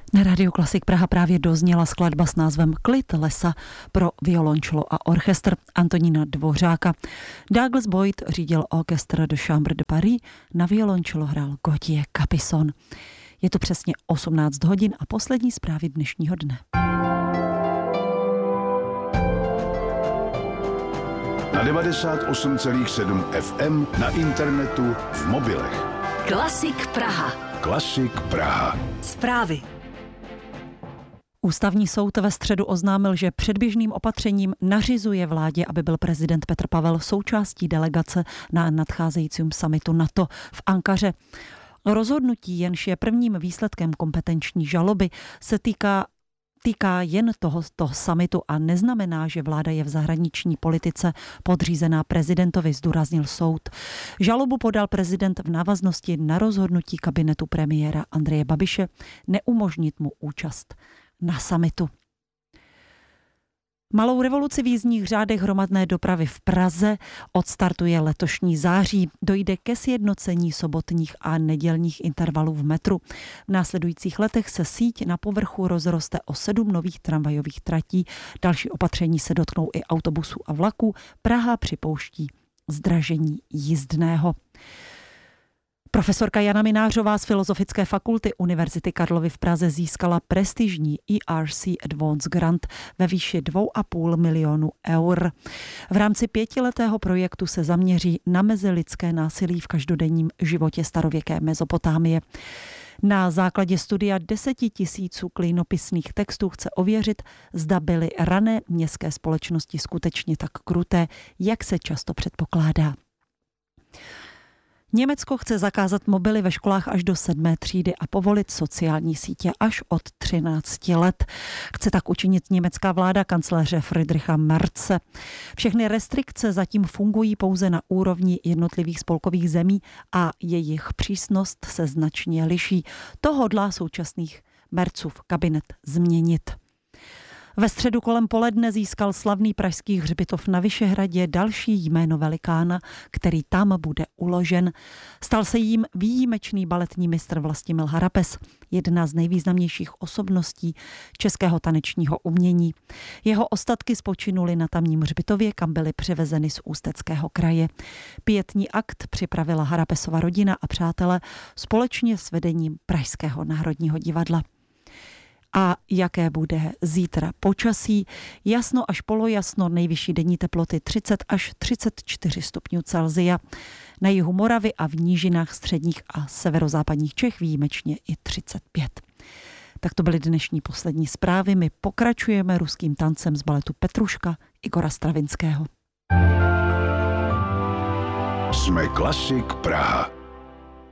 Na Rádiu Klasik Praha právě dozněla skladba s názvem Klid lesa pro violončelo a orchestr Antonína Dvořáka. Douglas Boyd řídil Orchestre de Chambre de Paris, na violončelo hrál Gauthier Capuçon. Je to přesně 18 hodin a poslední zprávy dnešního dne. Na 98,7 FM, na internetu, v mobilech. Klasik Praha. Klasik Praha. Zprávy. Ústavní soud ve středu oznámil, že předběžným opatřením nařizuje vládě, aby byl prezident Petr Pavel součástí delegace na nadcházejícím summitu NATO v Ankaře. Rozhodnutí, jenž je prvním výsledkem kompetenční žaloby, se týká jen toho summitu a neznamená, že vláda je v zahraniční politice podřízená prezidentovi, zdůraznil soud. Žalobu podal prezident v návaznosti na rozhodnutí kabinetu premiéra Andreje Babiše neumožnit mu účast na summitu. Malou revoluci v jízdních řádech hromadné dopravy v Praze odstartuje letošní září. Dojde ke sjednocení sobotních a nedělních intervalů v metru. V následujících letech se síť na povrchu rozroste o 7 nových tramvajových tratí. Další opatření se dotknou i autobusů a vlaků. Praha připouští zdražení jízdného. Profesorka Jana Minářová z Filozofické fakulty Univerzity Karlovy v Praze získala prestižní ERC Advance Grant ve výši 2,5 milionu eur. V rámci 5letého projektu se zaměří na mezilidské násilí v každodenním životě starověké Mezopotámie. Na základě studia 10 000 klinopisných textů chce ověřit, zda byly rané městské společnosti skutečně tak kruté, jak se často předpokládá. Německo chce zakázat mobily ve školách až do 7. třídy a povolit sociální sítě až od 13 let. Chce tak učinit německá vláda kancléře Friedricha Merze. Všechny restrikce zatím fungují pouze na úrovni jednotlivých spolkových zemí a jejich přísnost se značně liší. To hodlá současných Merzův kabinet změnit. Ve středu kolem poledne získal slavný pražský hřbitov na Vyšehradě další jméno velikána, který tam bude uložen. Stal se jím výjimečný baletní mistr Vlastimil Harabes, jedna z nejvýznamnějších osobností českého tanečního umění. Jeho ostatky spočinuly na tamním hřbitově, kam byly přivezeny z Ústeckého kraje. Pietní akt připravila Harabesova rodina a přátelé společně s vedením Pražského národního divadla. A jaké bude zítra počasí? Jasno až polojasno, nejvyšší denní teploty 30 až 34 stupňů Celsia. Na jihu Moravy a v nížinách středních a severozápadních Čech výjimečně i 35. Tak to byly dnešní poslední zprávy. My pokračujeme ruským tancem z baletu Petruška Igora Stravinského. Jsme Klasik Praha.